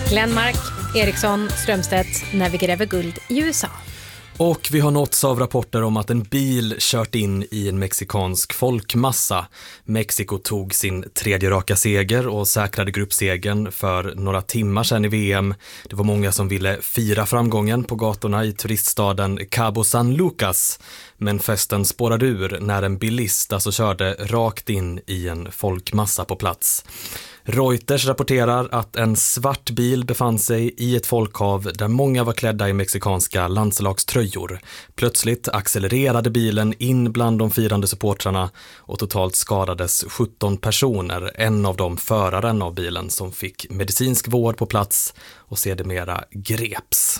Glenmark, Eriksson, Strömstedt när vi gräver guld i USA. Och vi har nåtts av rapporter om att en bil kört in i en mexikansk folkmassa. Mexiko tog sin tredje raka seger och säkrade gruppsegern för några timmar sedan i VM. Det var många som ville fira framgången på gatorna i turiststaden Cabo San Lucas. Men festen spårade ur när en bilist alltså körde rakt in i en folkmassa på plats. Reuters rapporterar att en svart bil befann sig i ett folkhav där många var klädda i mexikanska landslagströjor. Plötsligt accelererade bilen in bland de firande supportrarna och totalt skadades 17 personer, en av dem föraren av bilen som fick medicinsk vård på plats och sedermera greps.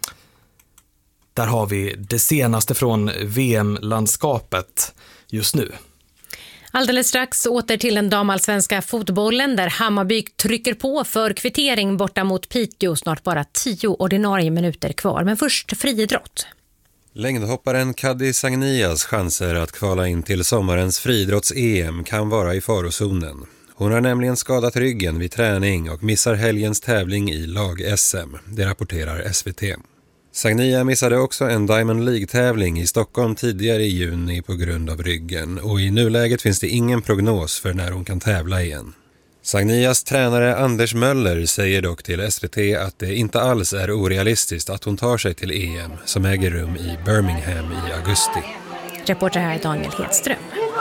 Där har vi det senaste från VM-landskapet just nu. Alldeles strax åter till den damallsvenska fotbollen där Hammarby trycker på för kvittering borta mot Piteå. Snart bara 10 ordinarie minuter kvar. Men först friidrott. Längdhopparen Kaddi Sagnias chanser att kvala in till sommarens friidrotts-EM kan vara i farozonen. Hon har nämligen skadat ryggen vid träning och missar helgens tävling i lag-SM. Det rapporterar SVT. Sagnia missade också en Diamond League-tävling i Stockholm tidigare i juni på grund av ryggen och i nuläget finns det ingen prognos för när hon kan tävla igen. Sagnias tränare Anders Möller säger dock till SVT att det inte alls är orealistiskt att hon tar sig till EM som äger rum i Birmingham i augusti. Reporter här Daniel Hedström.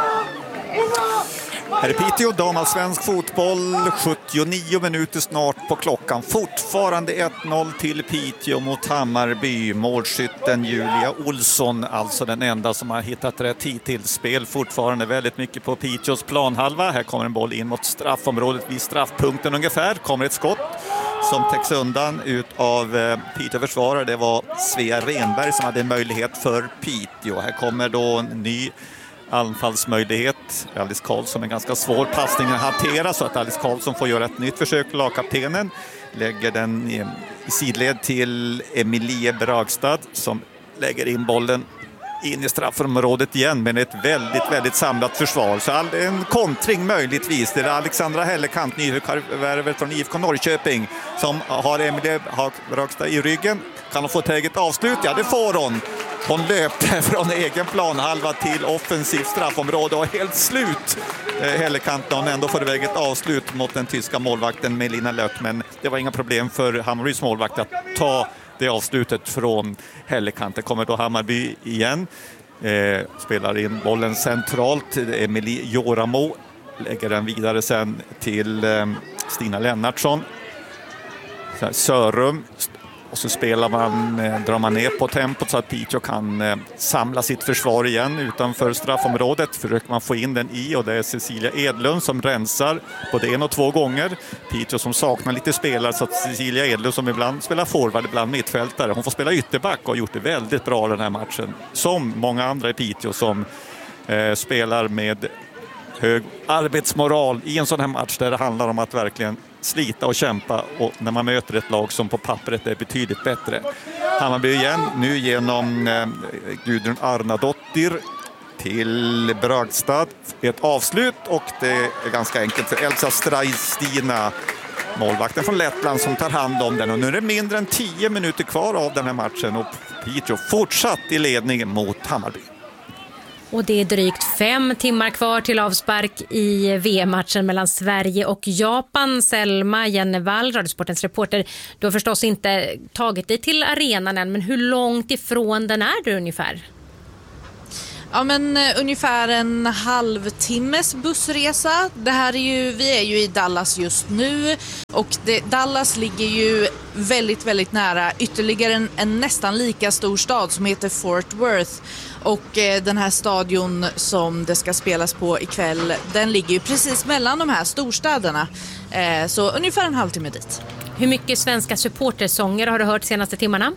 Här är Piteå, damallsvensk fotboll, 79 minuter snart på klockan. Fortfarande 1-0 till Piteå mot Hammarby. Målskytten Julia Olsson, alltså den enda som har hittat rätt hittills. Spel fortfarande väldigt mycket på Piteås planhalva. Här kommer en boll in mot straffområdet vid straffpunkten ungefär. Kommer ett skott som täcks undan ut av Piteå-försvarare. Det var Svea Renberg som hade en möjlighet för Piteå. Här kommer då en ny anfallsmöjlighet. Alice Karlsson, en ganska svår passning att hantera så att Alice Karlsson får göra ett nytt försök. Lagkaptenen lägger den i sidled till Emilie Bragstad som lägger in bollen in i straffområdet igen med ett väldigt samlat försvar. Så en kontring möjligtvis. Det är Alexandra Hellekant, nyförvärvet från IFK Norrköping, som har Emilie Bragstad i ryggen. Kan hon få ett eget avslut? Ja, det får hon. Hon löpte från egen planhalva till offensivt straffområde och helt slut. Hellekant hon ändå får iväg ett avslut mot den tyska målvakten Melina Löck. Men det var inga problem för Hammarbys målvakt att ta det avslutet från Hellekant. Det kommer då Hammarby igen. Spelar in bollen centralt. Emilie Joramo lägger den vidare sen till Stina Lennartsson. Sörum. Och så drar man ner på tempot så att Piteå kan samla sitt försvar igen utanför straffområdet. Försöker man få in den i, och det är Cecilia Edlund som rensar både 1 och 2 gånger. Piteå som saknar lite spelare, så att Cecilia Edlund som ibland spelar forward, ibland mittfältare. Hon får spela ytterback och har gjort det väldigt bra den här matchen. Som många andra i Piteå som spelar med hög arbetsmoral i en sån här match där det handlar om att verkligen slita och kämpa, och när man möter ett lag som på pappret är betydligt bättre. Hammarby igen, nu genom Gudrun Arnadottir till Bragstad. Ett avslut, och det är ganska enkelt för Elsa Straistina, målvakten från Lettland, som tar hand om den. Och nu är det mindre än 10 minuter kvar av den här matchen och Piteå fortsatt i ledningen mot Hammarby. Och det är drygt 5 timmar kvar till avspark i VM-matchen mellan Sverige och Japan. Selma Jennevall, Radiosportens reporter. Du har förstås inte tagit dig till arenan än, men hur långt ifrån den är du ungefär? Ja, men ungefär en halvtimmes bussresa. Vi är ju i Dallas just nu, och Dallas ligger ju väldigt nära ytterligare en nästan lika stor stad som heter Fort Worth. Och den här stadion som det ska spelas på ikväll, den ligger ju precis mellan de här storstäderna. Så ungefär en halvtimme dit. Hur mycket svenska supportersånger har du hört senaste timmarna?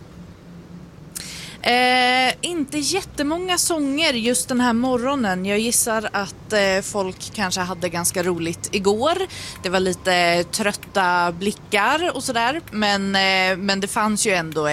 Inte jättemånga sånger just den här morgonen. Jag gissar att folk kanske hade ganska roligt igår. Det var lite trötta blickar och sådär. Men det fanns ju ändå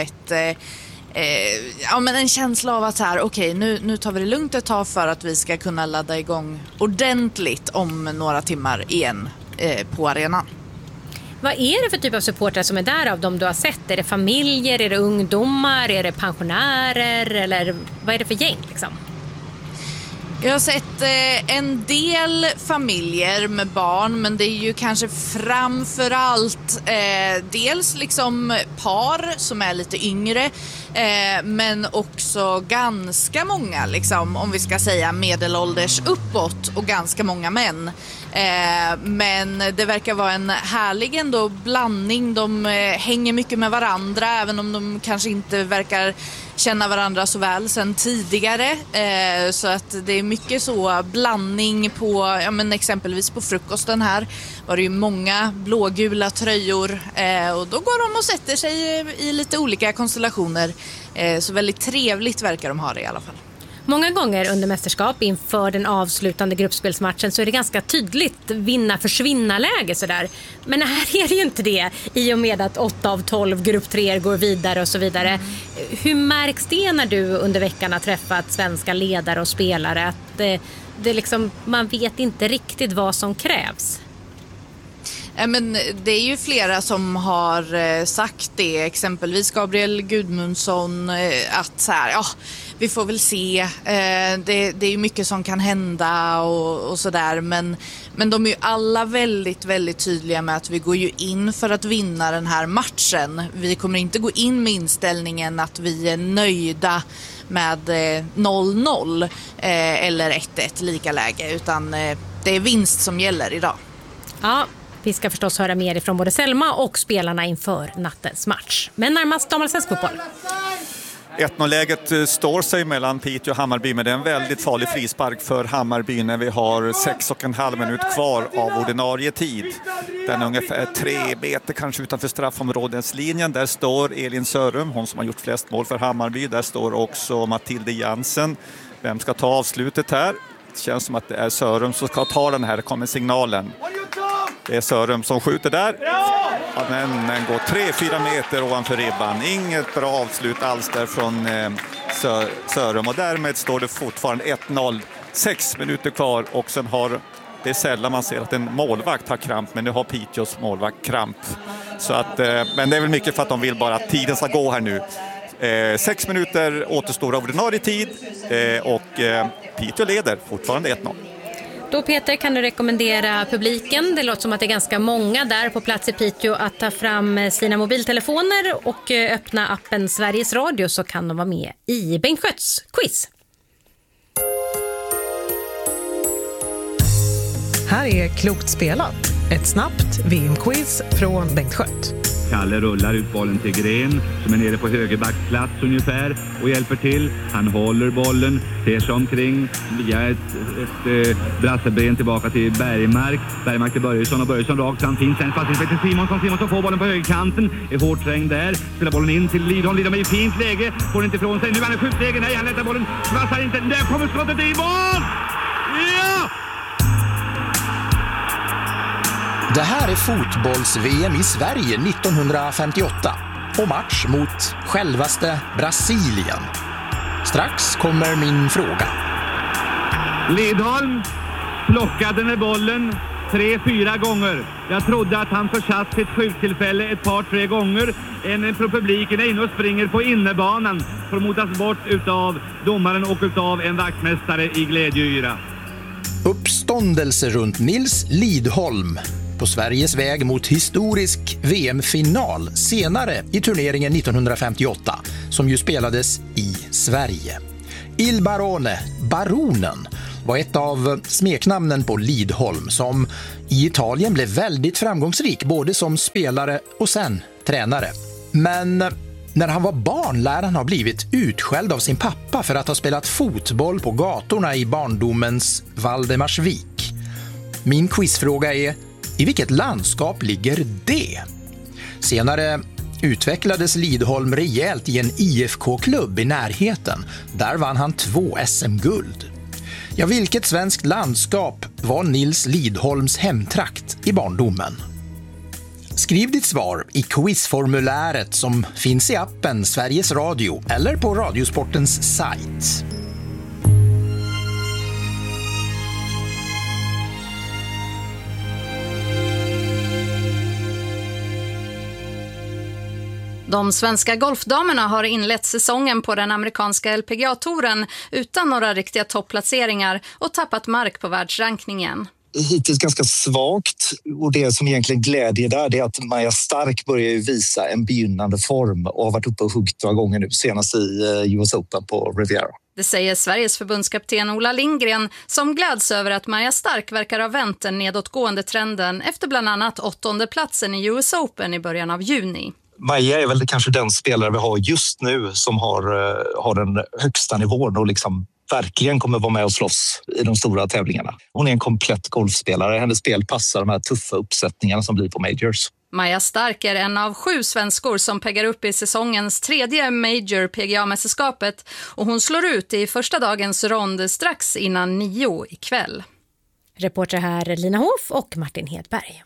en känsla av att så här, okej, nu tar vi det lugnt ett tag för att vi ska kunna ladda igång ordentligt om några timmar igen på arenan. Vad är det för typ av supportrar som är där av dem du har sett? Är det familjer, är det ungdomar, är det pensionärer eller vad är det för gäng liksom? Jag har sett en del familjer med barn, men det är ju kanske framförallt dels liksom par som är lite yngre, men också ganska många, liksom, om vi ska säga medelålders uppåt, och ganska många män. Men det verkar vara en härlig ändå blandning. De hänger mycket med varandra, även om de kanske inte verkar känna varandra så väl sedan tidigare. Så att det är mycket så blandning på, ja, men exempelvis på frukosten här var det ju många blågula tröjor, och då går de och sätter sig i lite olika konstellationer. Så väldigt trevligt verkar de ha det i alla fall. Många gånger under mästerskap inför den avslutande gruppspelsmatchen så är det ganska tydligt vinna-försvinna-läge sådär. Men här är det ju inte det, i och med att 8 av 12 grupp 3 går vidare och så vidare. Hur märks det när du under veckan har träffat svenska ledare och spelare, att det liksom, man vet inte riktigt vad som krävs? Men det är ju flera som har sagt det, exempelvis Gabriel Gudmundsson, att så här, ja, vi får väl se, det är ju mycket som kan hända och sådär, men de är ju alla väldigt, väldigt tydliga med att vi går ju in för att vinna den här matchen. Vi kommer inte gå in med inställningen att vi är nöjda med 0-0 eller 1-1 lika läge, utan det är vinst som gäller idag. Ja, vi ska förstås höra mer ifrån både Selma och spelarna inför nattens match. Men närmast damallsvensk fotboll. 1-0-läget står sig mellan Piteå och Hammarby, men det är en väldigt farlig frispark för Hammarby när vi har 6,5 minut kvar av ordinarie tid. Den är ungefär 3 meter kanske utanför straffområdeslinjen. Där står Elin Sörum, hon som har gjort flest mål för Hammarby. Där står också Matilde Jansen. Vem ska ta avslutet här? Det känns som att det är Sörum som ska ta den här. Det kommer signalen. Det är Sörum som skjuter där. Ja, den går 3-4 meter ovanför ribban. Inget bra avslut alls där från Sörum. Och därmed står det fortfarande 1-0. 6 minuter kvar, och sen har det är sällan man ser att en målvakt har kramp, men nu har Piteås målvakt kramp. Så att, men det är väl mycket för att de vill bara att tiden ska gå här nu. 6 minuter återstår av ordinarie tid, och Piteå leder fortfarande 1-0. Då Peter, kan du rekommendera publiken, det låter som att det är ganska många där på plats i Piteå, att ta fram sina mobiltelefoner och öppna appen Sveriges Radio, så kan de vara med i Bengt Skötts quiz. Här är Klokt spelat, ett snabbt VM-quiz från Bengt Skött. Kalle rullar ut bollen till Gren som är nere på högerbacksplats ungefär och hjälper till. Han håller bollen, ser sig omkring via ett brasseben tillbaka till Bergmark. Bergmark till Börjesson och Börjesson rakt fram. Finns en passning till Simonsson får bollen på högerkanten. Är hårt trängd där. Spelar bollen in till Lidholm. Lidholm är i fint läge. Får inte ifrån sig. Nu är han i skjutläge. Nej, han lättar bollen. Vassar inte. Där kommer skottet i mål! Ja! Det här är fotbolls-VM i Sverige 1958 och match mot självaste Brasilien. Strax kommer min fråga. Lidholm plockade med bollen 3-4 gånger. Jag trodde att han försatt sitt skjuttillfälle ett par, 3 gånger. En från publiken är inne och springer på innebanan. Får motas bort utav domaren och utav en vaktmästare i glädjeyra. Uppståndelse runt Nils Lidholm på Sveriges väg mot historisk VM-final senare i turneringen 1958 som ju spelades i Sverige. Il Barone, baronen, var ett av smeknamnen på Lidholm som i Italien blev väldigt framgångsrik både som spelare och sen tränare. Men när han var barn lär han ha blivit utskälld av sin pappa för att ha spelat fotboll på gatorna i barndomens Valdemarsvik. Min quizfråga är: i vilket landskap ligger det? Senare utvecklades Lidholm rejält i en IFK-klubb i närheten. Där vann han 2 SM-guld. Ja, vilket svenskt landskap var Nils Lidholms hemtrakt i barndomen? Skriv ditt svar i quizformuläret som finns i appen Sveriges Radio eller på Radiosportens sajt. De svenska golfdamerna har inlett säsongen på den amerikanska LPGA-touren utan några riktiga topplaceringar och tappat mark på världsrankningen. Hittills ganska svagt, och det som egentligen glädjer där är att Maja Stark börjar ju visa en begynnande form och har varit uppe och huggt några gånger nu, senast i US Open på Riviera. Det säger Sveriges förbundskapten Ola Lindgren som gläds över att Maja Stark verkar ha vänt den nedåtgående trenden efter bland annat 8:e platsen i US Open i början av juni. Maja är väl kanske den spelare vi har just nu som har den högsta nivån och liksom verkligen kommer vara med och slåss i de stora tävlingarna. Hon är en komplett golfspelare. Hennes spel passar de här tuffa uppsättningarna som blir på majors. Maja Stark är en av 7 svenskor som peggar upp i säsongens 3:e Major PGA-mästerskapet och hon slår ut i första dagens rond strax innan 9 ikväll. Reporter här Lina Hoff och Martin Hedberg.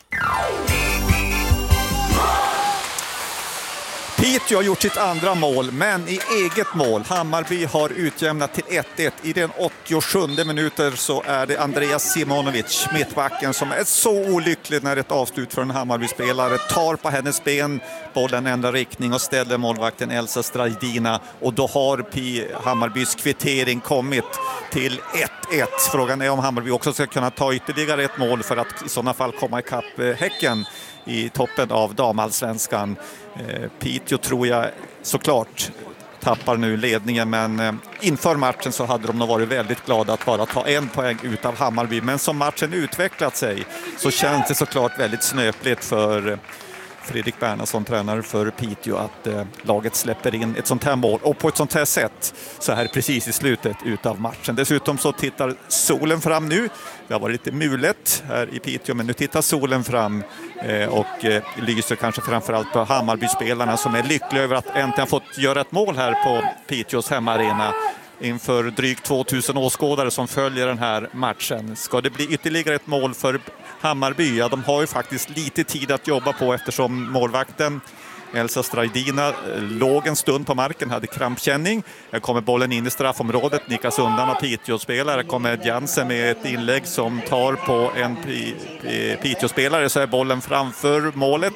Piteå har gjort sitt andra mål, men i eget mål. Hammarby har utjämnat till 1-1. I den 87:e minuter så är det Andreas Simonovic, mittbacken, som är så olycklig när ett avslut för en Hammarby-spelare tar på hennes ben, bollen ändrar riktning och ställer målvakten Elsa Strajdina. Och då har Hammarbys kvittering kommit till 1-1. Frågan är om Hammarby också ska kunna ta ytterligare ett mål för att i sådana fall komma ikapp Häcken i toppen av damallsvenskan. Piteå tror jag såklart tappar nu ledningen, men inför matchen så hade de nog varit väldigt glada att bara ta 1 poäng ut av Hammarby. Men som matchen utvecklat sig så känns det såklart väldigt snöpligt för Fredrik Bernhardsson, tränare för Piteå, att laget släpper in ett sånt här mål och på ett sånt här sätt så här precis i slutet utav matchen. Dessutom så tittar solen fram nu. Det har varit lite mulet här i Piteå, men nu tittar solen fram och lyser kanske framförallt på Hammarby-spelarna som är lyckliga över att äntligen fått göra ett mål här på Piteås hemmaarena inför drygt 2000 åskådare som följer den här matchen. Ska det bli ytterligare ett mål för Hammarby? Ja, de har ju faktiskt lite tid att jobba på eftersom målvakten Elsa Strajdina låg en stund på marken, hade krampkänning. Här kommer bollen in i straffområdet, nickas undan av Piteå-spelare. Kommer Jansen med ett inlägg som tar på en Piteå-spelare, så är bollen framför målet.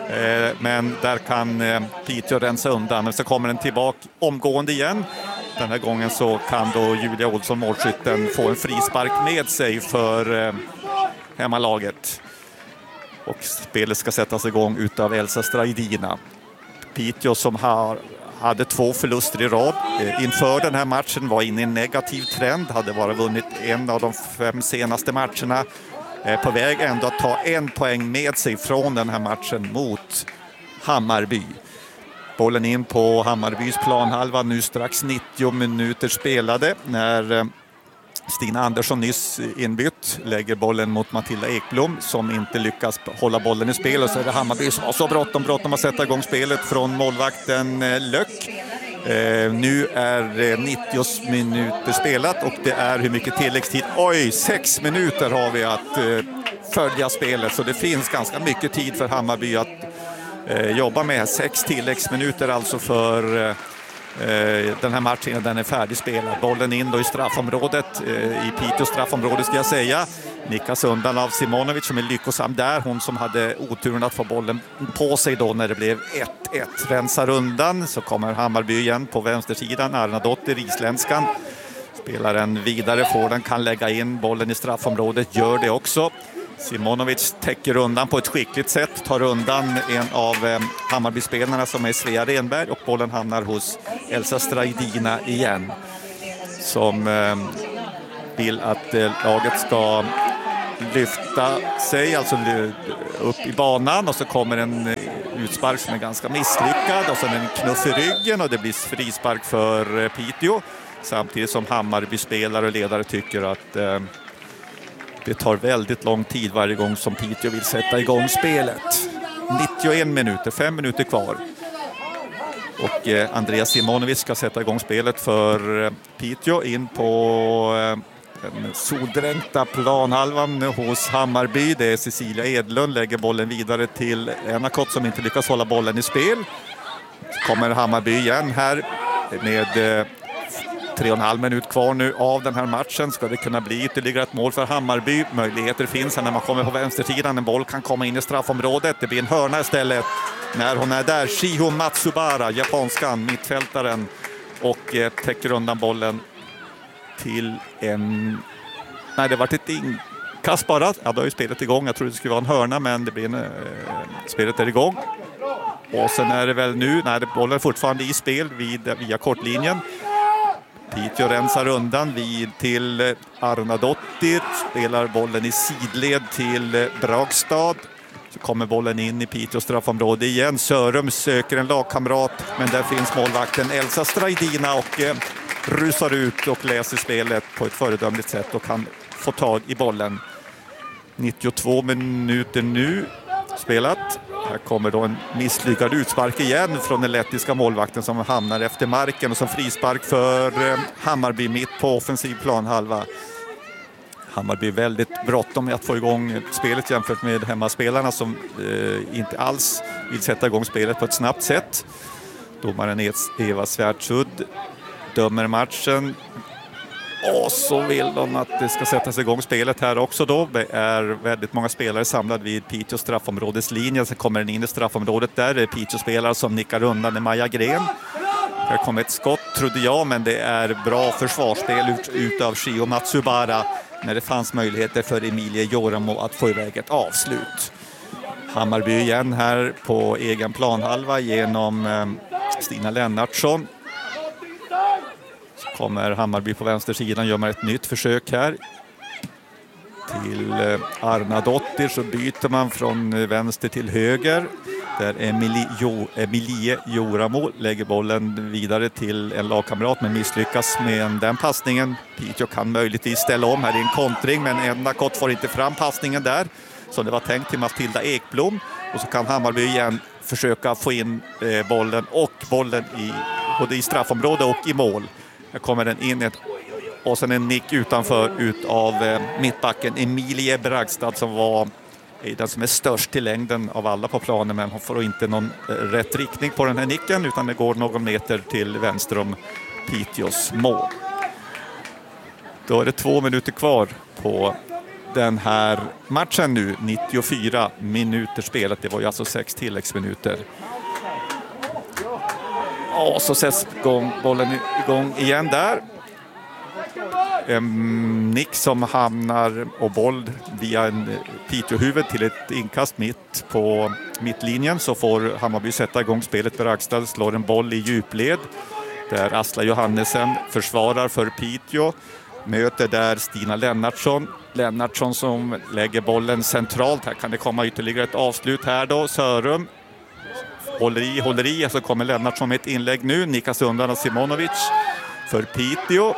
Men där kan Piteå rensa undan, men så kommer den tillbaka omgående igen. Den här gången så kan då Julia Olsson, målskytten, få en frispark med sig för hemmalaget. Och spelet ska sättas igång utav Elsa Strajdina. Piteå som hade 2 förluster i rad inför den här matchen var inne i en negativ trend. Hade bara vunnit en av de 5 senaste matcherna. På väg ändå att ta 1 poäng med sig från den här matchen mot Hammarby. Bollen in på Hammarbys planhalva, nu strax 90 minuter spelade när Stina Andersson, nyss inbytt, lägger bollen mot Matilda Ekblom som inte lyckas hålla bollen i spel, och så är det Hammarby som har så bråttom att sätta igång spelet från målvakten Löck. Nu är 90 minuter spelat och det är hur mycket tilläggstid? 6 minuter har vi att följa spelet, så det finns ganska mycket tid för Hammarby att jobba med. 6 tilläggsminuter alltså för den här matchen, den är färdigspelad. Bollen in då i straffområdet, i Piteås straffområde ska jag säga. Nickas undan av Simonovic som är lyckosam där. Hon som hade oturen att få bollen på sig då när det blev 1-1. Rensar undan, så kommer Hammarby igen på vänstersidan. Arnadotter, isländskan. Spelar den vidare, får den, kan lägga in bollen i straffområdet, gör det också. Simonovic täcker undan på ett skickligt sätt, tar undan en av Hammarby-spelarna som är Svea Renberg, och bollen hamnar hos Elsa Strajdina igen, som vill att laget ska lyfta sig, alltså upp i banan, och så kommer en utspark som är ganska misslyckad och sen en knuff i ryggen och det blir frispark för Piteå, samtidigt som Hammarby-spelare och ledare tycker att det tar väldigt lång tid varje gång som Piteå vill sätta igång spelet. 91 minuter, 5 minuter kvar. Och Andreas Simonovic ska sätta igång spelet för Piteå in på den soldränkta planhalvan hos Hammarby. Det är Cecilia Edlund, lägger bollen vidare till Enakott som inte lyckas hålla bollen i spel. Kommer Hammarby igen här med 3,5 minut kvar nu av den här matchen. Ska det kunna bli ytterligare ett mål för Hammarby? Möjligheter finns när man kommer på vänstersidan. En boll kan komma in i straffområdet. Det blir en hörna istället när hon är där. Shiho Matsubara, japanskan, mittfältaren, och täcker undan bollen till en... Nej, det var ett inkast bara. Ja, då är ju spelet igång. Jag trodde det skulle vara en hörna, men det blir spelet är igång. Och sen är det väl nu, nej, bollen är fortfarande i spel via kortlinjen. Piteå rensar undan till Arnadottir, spelar bollen i sidled till Bragstad. Så kommer bollen in i Piteås straffområde igen. Sörum söker en lagkamrat, men där finns målvakten Elsa Straidina och rusar ut och läser spelet på ett föredömligt sätt och kan få tag i bollen. 92 minuter nu spelat. Här kommer då en misslyckad utspark igen från den lettiska målvakten som hamnar efter marken, och som frispark för Hammarby mitt på offensiv planhalva. Hammarby är väldigt bråttom med att få igång spelet jämfört med hemmaspelarna som inte alls vill sätta igång spelet på ett snabbt sätt. Domaren Eva Svärdsudd dömer matchen. Och så vill de att det ska sättas igång spelet här också då. Det är väldigt många spelare samlade vid Piteås straffområdeslinje. Sen kommer den in i straffområdet där. Det är Piteå-spelare som nickar undan med Maja Gren. Här kommer ett skott, trodde jag, men det är bra försvarsspel utav Shiho Matsubara när det fanns möjligheter för Emilie Joramo att få iväg ett avslut. Hammarby igen här på egen planhalva genom Stina Lennartsson. Kommer Hammarby på vänstersidan, gör man ett nytt försök här. Till Arnadottir så byter man från vänster till höger. Där Emilie Joramo lägger bollen vidare till en lagkamrat, men misslyckas med den passningen. Piteå kan möjligtvis ställa om. Här är en kontring, men Endakott får inte fram passningen där som det var tänkt till Matilda Ekblom. Och så kan Hammarby igen försöka få in bollen både i straffområde och i mål. Här kommer den in och sen en nick utanför utav mittbacken Emilie Bragstad som var den som är störst till längden av alla på planen, men hon får inte någon rätt riktning på den här nicken utan det går någon meter till vänster om Piteås mål. Då är det 2 minuter kvar på den här matchen nu. 94 minuter spelat, det var ju alltså 6 tilläggsminuter. Och så sätts bollen igång igen där. Nick som hamnar och boll via en Piteå-huvud till ett inkast mitt på mittlinjen, så får Hammarby sätta igång spelet. Bragstad slår en boll i djupled där Asla Johannesen försvarar för Piteå. Möter där Stina Lennartsson som lägger bollen centralt. Här kan det komma ytterligare ett avslut här då. Sörum håller i, så kommer Lennartsson med ett inlägg nu. Nikas undan av Simonovic för Piteå.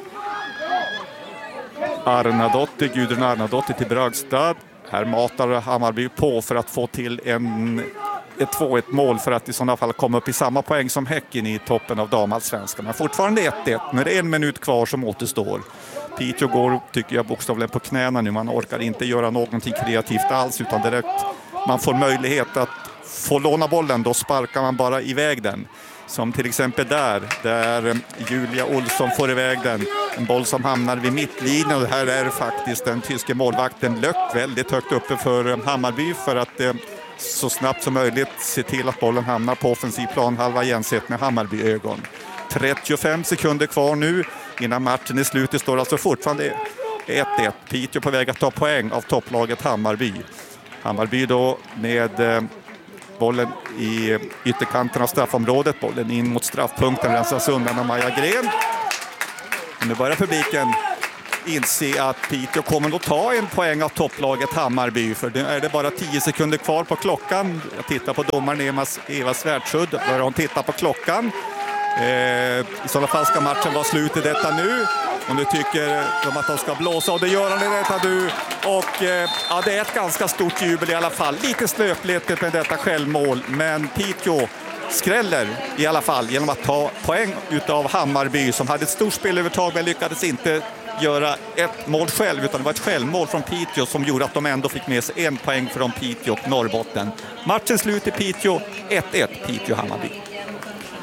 Gudrun Arnadottir till Bragstad. Här matar Hammarby på för att få till ett 2-1 mål för att i sådana fall komma upp i samma poäng som Häcken i toppen av damallsvenskan. Men fortfarande 1-1 när det är 1 minut kvar som återstår. Piteå går, tycker jag, bokstavligen på knäna nu. Man orkar inte göra någonting kreativt alls, utan direkt man får möjlighet att få låna bollen, då sparkar man bara iväg den. Som till exempel där Julia Olsson får iväg den. En boll som hamnar vid mittlinjen, och här är faktiskt den tyske målvakten Löck väldigt högt uppe för Hammarby för att så snabbt som möjligt se till att bollen hamnar på offensiv planhalva jämsett med Hammarby-ögon. 35 sekunder kvar nu innan matchen är slut. Det står alltså fortfarande 1-1. Piteå på väg att ta poäng av topplaget Hammarby. Hammarby då med bollen i ytterkanten av straffområdet. Bollen in mot straffpunkten, rensas undan av Maja Gren. Och nu börjar publiken inse att Piteå kommer att ta en poäng av topplaget Hammarby. För nu är det bara 10 sekunder kvar på klockan. Jag tittar på domaren Eva Svärdsudd. Börjar hon titta på klockan. I sådana fall ska matchen vara slut i detta nu. Och nu tycker de att de ska blåsa, och det gör han i detta nu. Och ja, det är ett ganska stort jubel i alla fall. Lite slöpligt med detta självmål, men Piteå skräller i alla fall genom att ta poäng utav Hammarby som hade ett stort spelövertag men lyckades inte göra ett mål själv, utan det var ett självmål från Piteå som gjorde att de ändå fick med sig 1 poäng från Piteå och Norrbotten. Matchen slut i Piteå, 1-1 Piteå-Hammarby.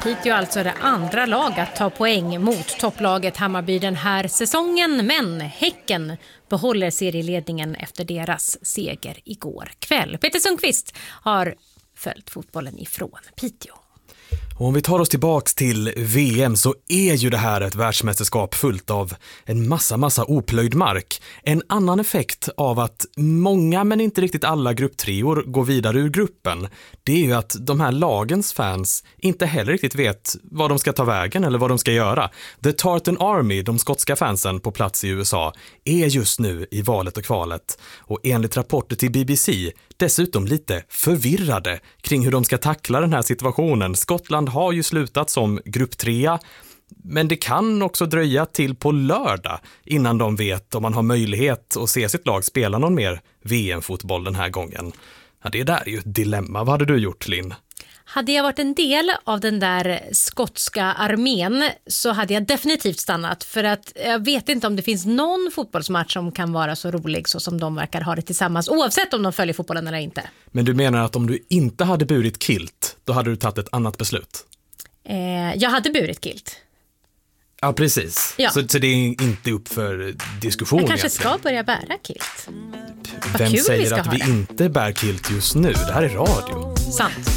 Piteå är alltså det andra lag att ta poäng mot topplaget Hammarby den här säsongen, men Häcken behåller serieledningen efter deras seger igår kväll. Peter Sundqvist har följt fotbollen ifrån Piteå. Och om vi tar oss tillbaks till VM så är ju det här ett världsmästerskap fullt av en massa oplöjd mark. En annan effekt av att många men inte riktigt alla grupptrior går vidare ur gruppen, det är ju att de här lagens fans inte heller riktigt vet vad de ska ta vägen eller vad de ska göra. The Tartan Army, de skotska fansen på plats i USA, är just nu i valet och kvalet. Och enligt rapporter till BBC dessutom lite förvirrade kring hur de ska tackla den här situationen. Skottland har ju slutat som grupptrea, men det kan också dröja till på lördag innan de vet om man har möjlighet att se sitt lag spela någon mer VM-fotboll den här gången. Ja, det där är ju ett dilemma. Vad hade du gjort, Linn? Hade jag varit en del av den där skotska armén så hade jag definitivt stannat, för att jag vet inte om det finns någon fotbollsmatch som kan vara så rolig så som de verkar ha det tillsammans, oavsett om de följer fotbollen eller inte. Men du menar att om du inte hade burit kilt, då hade du tagit ett annat beslut? Jag hade burit kilt. Ja, precis. Ja. Så det är inte upp för diskussion. Jag kanske egentligen. ska börja bära kilt. Vem säger att vi inte bär kilt just nu? Det här är radio. Sant.